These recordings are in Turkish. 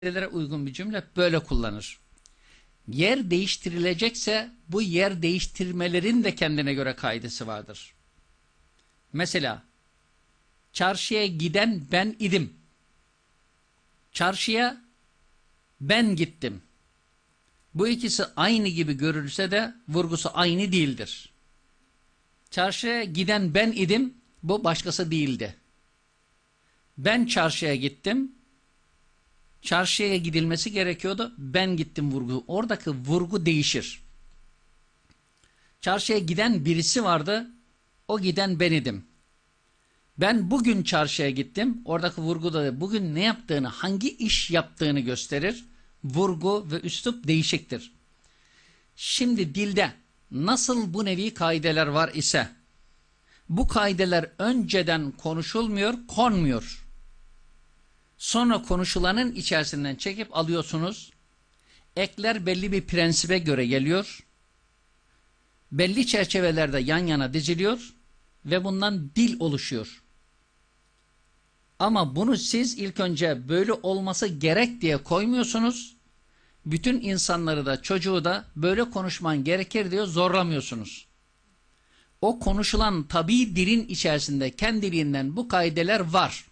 kaidelere uygun bir cümle böyle kullanır. Yer değiştirilecekse bu yer değiştirmelerin de kendine göre kaidesi vardır. Mesela çarşıya giden ben idim. Çarşıya ben gittim. Bu ikisi aynı gibi görülse de vurgusu aynı değildir. Çarşıya giden ben idim, bu başkası değildi. Ben çarşıya gittim, çarşıya gidilmesi gerekiyordu, ben gittim vurgu. Oradaki vurgu değişir. Çarşıya giden birisi vardı, o giden ben idim. Ben bugün çarşıya gittim, oradaki vurgu da bugün ne yaptığını, hangi iş yaptığını gösterir. Vurgu ve üslup değişiktir. Şimdi dilde nasıl bu nevi kaideler var ise, bu kaideler önceden konuşulmuyor, konmuyor. Sonra konuşulanın içerisinden çekip alıyorsunuz. Ekler belli bir prensibe göre geliyor. Belli çerçevelerde yan yana diziliyor ve bundan dil oluşuyor. Ama bunu siz ilk önce böyle olması gerek diye koymuyorsunuz. Bütün insanları da çocuğu da böyle konuşman gerekir diye zorlamıyorsunuz. O konuşulan tabii dilin içerisinde kendiliğinden bu kaideler var.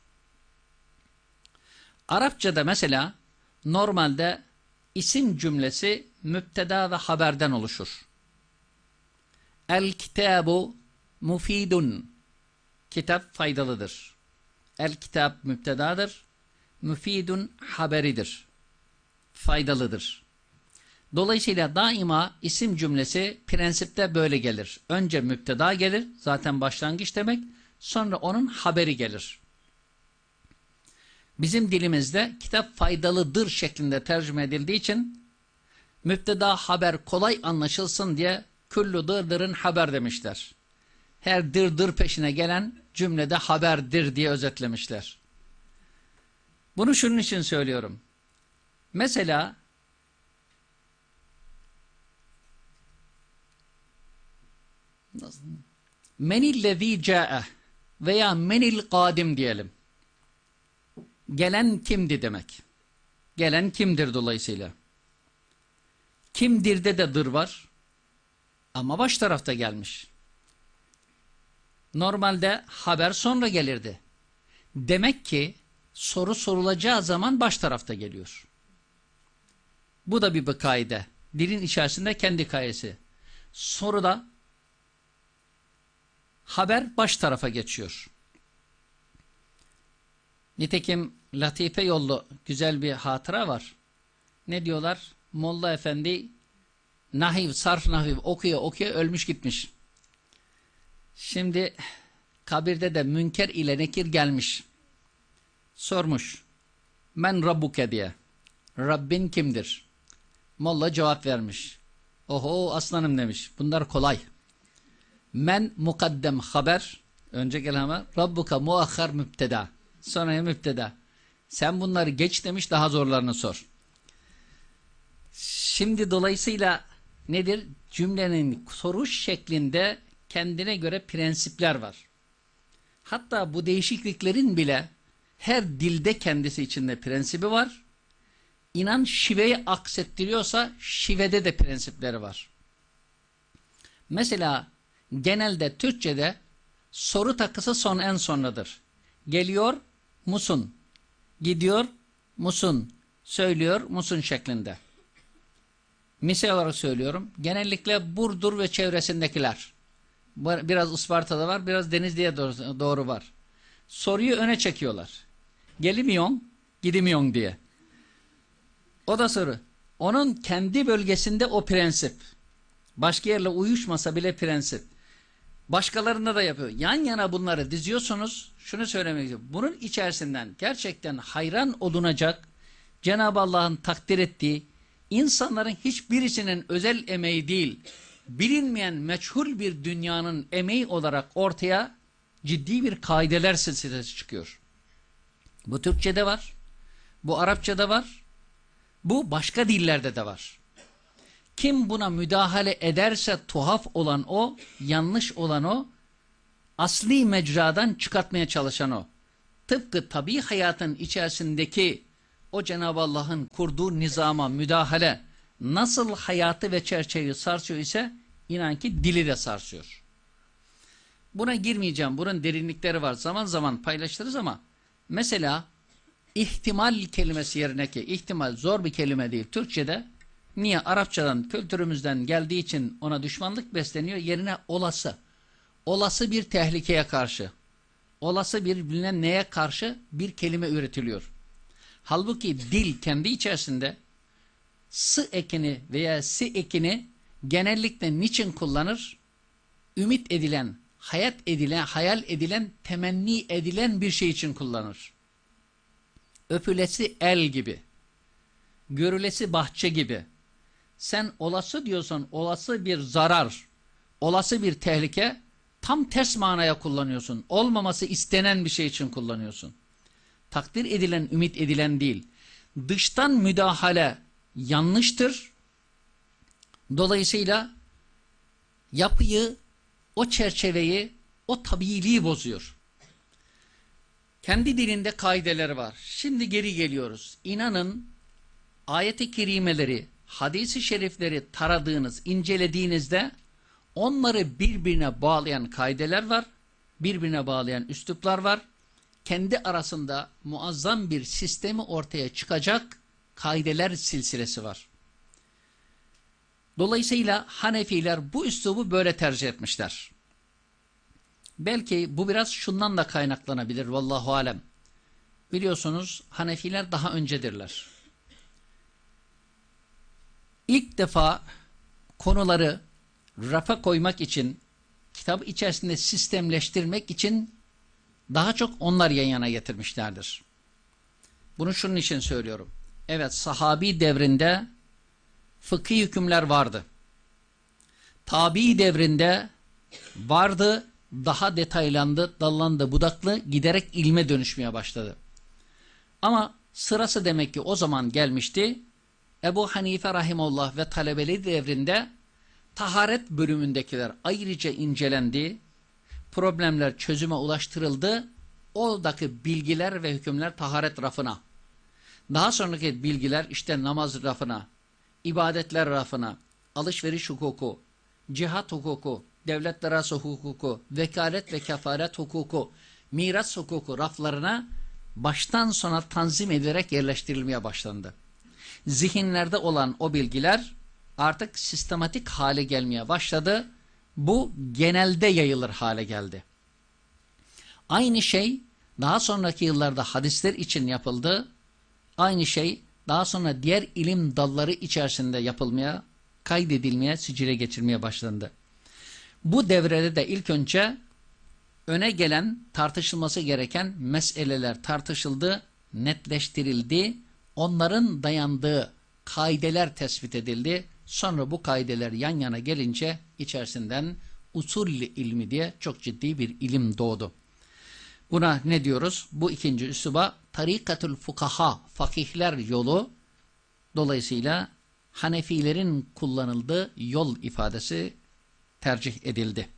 Arapçada mesela normalde isim cümlesi müpteda ve haberden oluşur. El kitabu mufidun. Kitap faydalıdır. El kitap müptedadır. Müfidun haberidir. Faydalıdır. Dolayısıyla daima isim cümlesi prensipte böyle gelir. Önce müpteda gelir, zaten başlangıç demek, sonra onun haberi gelir. Bizim dilimizde kitap faydalıdır şeklinde tercüme edildiği için müpteda haber kolay anlaşılsın diye küllü dırdırın haber demişler. Her dırdır peşine gelen cümlede haberdir diye özetlemişler. Bunu şunun için söylüyorum. Mesela menillezî câe veya menil kadim diyelim. Gelen kimdi demek. Gelen kimdir dolayısıyla. Kimdir'de de dır var. Ama baş tarafta gelmiş. Normalde haber sonra gelirdi. Demek ki soru sorulacağı zaman baş tarafta geliyor. Bu da bir kaide. Dilin içerisinde kendi kaidesi. Soruda haber baş tarafa geçiyor. Nitekim Latife yollu güzel bir hatıra var. Ne diyorlar? Molla Efendi nahiv, sarf nahiv okuya ölmüş gitmiş. Şimdi kabirde de münker ile nekir gelmiş. Sormuş. Men rabbuke diye. Rabbin kimdir? Molla cevap vermiş. Oho aslanım demiş. Bunlar kolay. Men mukaddem haber. Önce gelen haber. Rabbuka muahhar müpteda. Sonra müpteda. Sen bunları geç demiş, daha zorlarını sor. Şimdi dolayısıyla nedir? Cümlenin soruş şeklinde kendine göre prensipler var. Hatta bu değişikliklerin bile her dilde kendisi içinde prensibi var. İnan şiveyi aksettiriyorsa şivede de prensipleri var. Mesela genelde Türkçe'de soru takısı en sonradır. Geliyor musun? Gidiyor musun? Söylüyor musun şeklinde. Misal olarak söylüyorum. Genellikle Burdur ve çevresindekiler. Biraz Isparta'da var, biraz Denizli'ye doğru var. Soruyu öne çekiyorlar. Gelimiyon, gidimiyon diye. O da soru. Onun kendi bölgesinde o prensip. Başka yerle uyuşmasa bile prensip. Başkalarında da yapıyor. Yan yana bunları diziyorsunuz. Şunu söylemek istiyorum. Bunun içerisinden gerçekten hayran olunacak, Cenab-ı Allah'ın takdir ettiği, insanların hiçbirisinin özel emeği değil, bilinmeyen meçhul bir dünyanın emeği olarak ortaya ciddi bir kaideler silsilesi çıkıyor. Bu Türkçe'de var, bu Arapça'da var, bu başka dillerde de var. Kim buna müdahale ederse tuhaf olan o, yanlış olan o, asli mecradan çıkartmaya çalışan o. Tıpkı tabii hayatın içerisindeki o Cenab-ı Allah'ın kurduğu nizama müdahale nasıl hayatı ve çerçeveyi sarsıyor ise inan ki dili de sarsıyor. Buna girmeyeceğim. Bunun derinlikleri var. Zaman zaman paylaşırız ama mesela ihtimal kelimesi yerine ki ihtimal zor bir kelime değil. Türkçe'de niye? Arapçadan, kültürümüzden geldiği için ona düşmanlık besleniyor. Yerine olası. Olası bir tehlikeye karşı. Olası bir bilinen neye karşı bir kelime üretiliyor. Halbuki dil kendi içerisinde sı ekini veya si ekini genellikle niçin kullanır? Ümit edilen, hayal edilen, temenni edilen bir şey için kullanır. Öpülesi el gibi, görülesi bahçe gibi. Sen olası diyorsan olası bir zarar, olası bir tehlike tam ters manaya kullanıyorsun. Olmaması istenen bir şey için kullanıyorsun. Takdir edilen, ümit edilen değil. Dıştan müdahale yanlıştır. Dolayısıyla yapıyı, o çerçeveyi, o tabiiliği bozuyor. Kendi dilinde kaideleri var. Şimdi geri geliyoruz. İnanın ayet-i kerimeleri, hadis-i şerifleri taradığınız, incelediğinizde onları birbirine bağlayan kaideler var. Birbirine bağlayan üsluplar var. Kendi arasında muazzam bir sistemi ortaya çıkacak kaideler silsilesi var. Dolayısıyla Hanefiler bu üslubu böyle tercih etmişler. Belki bu biraz şundan da kaynaklanabilir. Vallahu alem. Biliyorsunuz Hanefiler daha öncedirler. İlk defa konuları rafa koymak için, kitap içerisinde sistemleştirmek için daha çok onlar yan yana getirmişlerdir. Bunu şunun için söylüyorum. Evet, sahabi devrinde fıkhi hükümler vardı. Tabi devrinde vardı, daha detaylandı, dallandı, budaklı, giderek ilme dönüşmeye başladı. Ama sırası demek ki o zaman gelmişti. Ebu Hanife rahimullah ve talebeli devrinde taharet bölümündekiler ayrıca incelendi, problemler çözüme ulaştırıldı, oradaki bilgiler ve hükümler taharet rafına, daha sonraki bilgiler işte namaz rafına, ibadetler rafına, alışveriş hukuku, cihat hukuku, devletler arası hukuku, vekalet ve kefaret hukuku, miras hukuku raflarına baştan sona tanzim edilerek yerleştirilmeye başlandı. Zihinlerde olan o bilgiler artık sistematik hale gelmeye başladı. Bu genelde yayılır hale geldi. Aynı şey daha sonraki yıllarda hadisler için yapıldı. Aynı şey daha sonra diğer ilim dalları içerisinde yapılmaya, kaydedilmeye, sicile geçirmeye başlandı. Bu devrede de ilk önce öne gelen, tartışılması gereken meseleler tartışıldı, netleştirildi. Onların dayandığı kaideler tespit edildi. Sonra bu kaideler yan yana gelince içerisinden usul ilmi diye çok ciddi bir ilim doğdu. Buna ne diyoruz? Bu ikinci üsluba tarikatül fukaha, fakihler yolu, dolayısıyla Hanefilerin kullanıldığı yol ifadesi tercih edildi.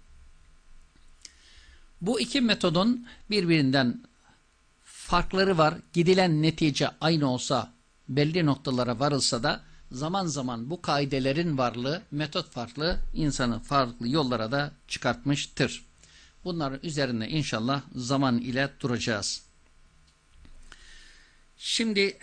Bu iki metodun birbirinden farkları var. Gidilen netice aynı olsa, belli noktalara varılsa da zaman zaman bu kaidelerin varlığı, metot farklı, insanı farklı yollara da çıkartmıştır. Bunların üzerine inşallah zaman ile duracağız. Şimdi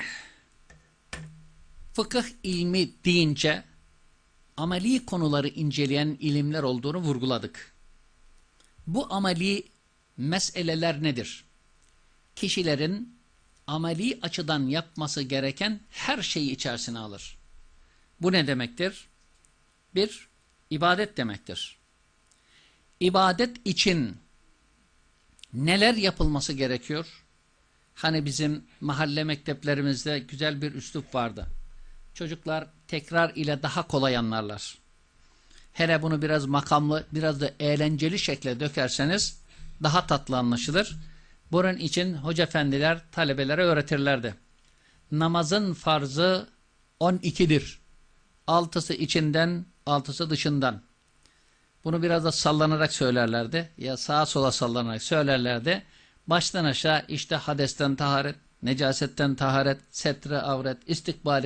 fıkıh ilmi deyince ameli konuları inceleyen ilimler olduğunu vurguladık. Bu ameli meseleler nedir? Kişilerin ameli açıdan yapması gereken her şeyi içerisine alır. Bu ne demektir? Bir, ibadet demektir. İbadet için neler yapılması gerekiyor? Hani bizim mahalle mekteplerimizde güzel bir üslup vardı. Çocuklar tekrar ile daha kolay anlarlar. Hele bunu biraz makamlı, biraz da eğlenceli şekle dökerseniz daha tatlı anlaşılır. Bunun için hoca efendiler talebelere öğretirlerdi. Namazın farzı 12'dir. 6'sı içinden, 6'sı dışından. Bunu biraz da sallanarak söylerlerdi. Ya sağa sola sallanarak söylerlerdi. Baştan aşağı işte hadesten taharet, necasetten taharet, setre avret, istikbali